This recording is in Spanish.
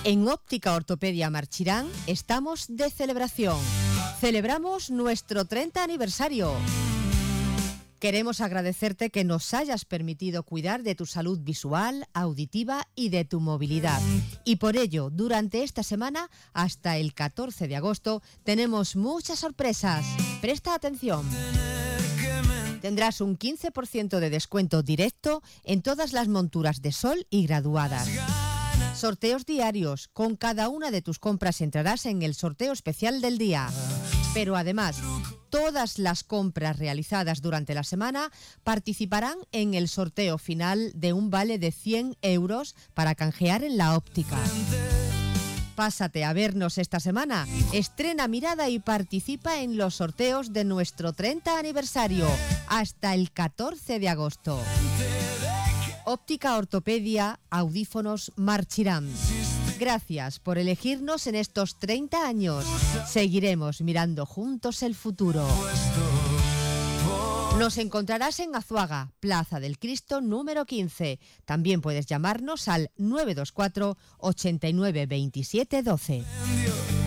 En Óptica Ortopedia Marchirán estamos de celebración. Celebramos nuestro 30 aniversario. Queremos agradecerte que nos hayas permitido cuidar de tu salud visual, auditiva y de tu movilidad. Y por ello, durante esta semana, hasta el 14 de agosto, tenemos muchas sorpresas. Presta atención. Tendrás un 15% de descuento directo en todas las monturas de sol y graduadas. Sorteos diarios. Con cada una de tus compras entrarás en el sorteo especial del día. Pero además, todas las compras realizadas durante la semana participarán en el sorteo final de un vale de 100 euros para canjear en la óptica. Pásate a vernos esta semana, estrena mirada y participa en los sorteos de nuestro 30 aniversario hasta el 14 de agosto. Óptica Ortopedia, audífonos Marchirán. Gracias por elegirnos en estos 30 años. Seguiremos mirando juntos el futuro. Nos encontrarás en Azuaga, Plaza del Cristo número 15. También puedes llamarnos al 924 89 27 12.